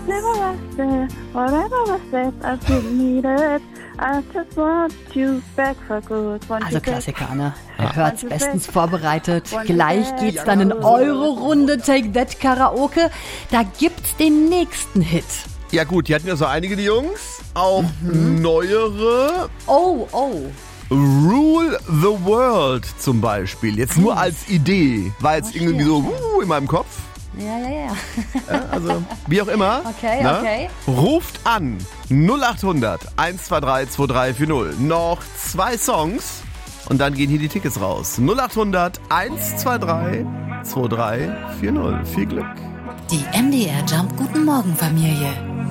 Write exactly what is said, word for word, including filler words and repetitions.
never was there, whatever was said, I didn't need it. I just want you back for good. Want Also you back. Klassiker, ne? Er hört's bestens vorbereitet. Gleich geht's dann in eure Runde Take That Karaoke. Da gibt's den nächsten Hit. Ja gut, die hatten ja so einige, die Jungs. Auch mhm. neuere. Oh, oh. Rule the World zum Beispiel. Jetzt nur als Idee. War jetzt oh, irgendwie so uh, in meinem Kopf. Ja, ja, ja. ja. Also, wie auch immer. Okay, na, okay. Ruft an. null acht hundert, eins zwei drei, zwei drei vier null. Noch zwei Songs. Und dann gehen hier die Tickets raus. null acht hundert, eins zwei drei, zwei drei vier null. Viel Glück. Die M D R Jump Guten Morgen Familie.